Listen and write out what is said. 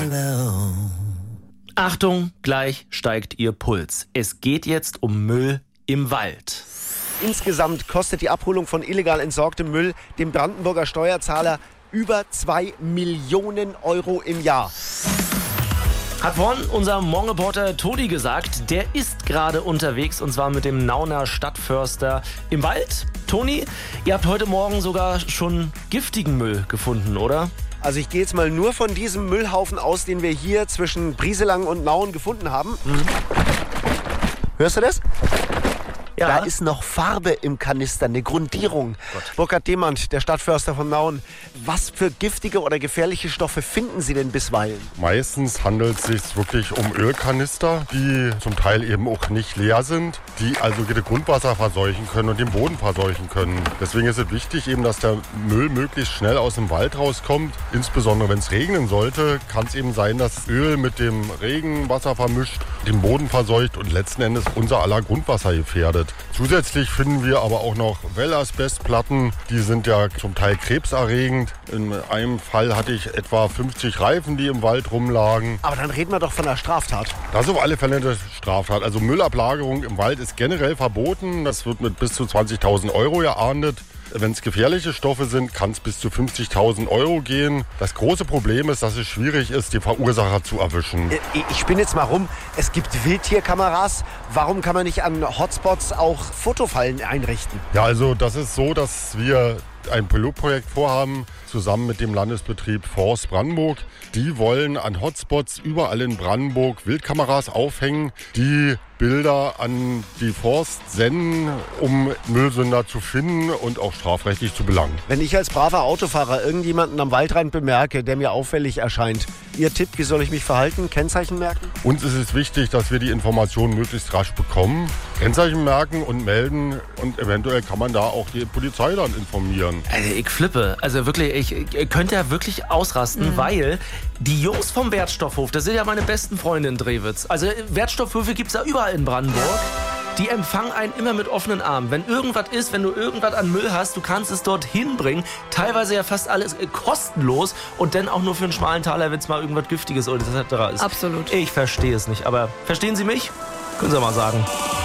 Achtung, gleich steigt Ihr Puls. Es geht jetzt um Müll im Wald. Insgesamt kostet die Abholung von illegal entsorgtem Müll dem Brandenburger Steuerzahler über 2 Millionen Euro im Jahr. Hat vorhin unser Morgenreporter Toni gesagt, der ist gerade unterwegs und zwar mit dem Nauner Stadtförster im Wald. Toni, ihr habt heute Morgen sogar schon giftigen Müll gefunden, oder? Also ich gehe jetzt mal nur von diesem Müllhaufen aus, den wir hier zwischen Brieselang und Nauen gefunden haben. Hörst du das? Ja. Da ist noch Farbe im Kanister, eine Grundierung. Burkhard Demand, der Stadtförster von Nauen. Was für giftige oder gefährliche Stoffe finden Sie denn bisweilen? Meistens handelt es sich wirklich um Ölkanister, die zum Teil eben auch nicht leer sind, die also das Grundwasser verseuchen können und den Boden verseuchen können. Deswegen ist es wichtig, eben, dass der Müll möglichst schnell aus dem Wald rauskommt. Insbesondere wenn es regnen sollte, kann es eben sein, dass Öl mit dem Regenwasser vermischt, den Boden verseucht und letzten Endes unser aller Grundwasser gefährdet. Zusätzlich finden wir aber auch noch Wellasbestplatten. Die sind ja zum Teil krebserregend. In einem Fall hatte ich etwa 50 Reifen, die im Wald rumlagen. Aber dann reden wir doch von einer Straftat. Das ist auf alle Fälle eine Straftat. Also Müllablagerung im Wald ist generell verboten. Das wird mit bis zu 20.000 Euro geahndet. Wenn es gefährliche Stoffe sind, kann es bis zu 50.000 Euro gehen. Das große Problem ist, dass es schwierig ist, die Verursacher zu erwischen. Ich spinne jetzt mal rum. Es gibt Wildtierkameras. Warum kann man nicht an Hotspots auch Fotofallen einrichten? Ja, also das ist so, dass wir ein Pilotprojekt vorhaben, zusammen mit dem Landesbetrieb Forst Brandenburg. Die wollen an Hotspots überall in Brandenburg Wildkameras aufhängen, die Bilder an die Forst senden, um Müllsünder zu finden und auch strafrechtlich zu belangen. Wenn ich als braver Autofahrer irgendjemanden am Waldrand bemerke, der mir auffällig erscheint, Ihr Tipp, wie soll ich mich verhalten? Kennzeichen merken? Uns ist es wichtig, dass wir die Informationen möglichst rasch bekommen, Kennzeichen merken und melden und eventuell kann man da auch die Polizei dann informieren. Also ich flippe. Also wirklich, ich könnte ja wirklich ausrasten, weil die Jungs vom Wertstoffhof, das sind ja meine besten Freunde in Drewitz. Also Wertstoffhöfe gibt es ja überall in Brandenburg. Die empfangen einen immer mit offenen Armen. Wenn irgendwas ist, wenn du irgendwas an Müll hast, du kannst es dort hinbringen. Teilweise ja fast alles kostenlos und dann auch nur für einen schmalen Taler, wenn es mal irgendwas Giftiges oder etc. ist. Absolut. Ich verstehe es nicht. Aber verstehen Sie mich? Können Sie mal sagen.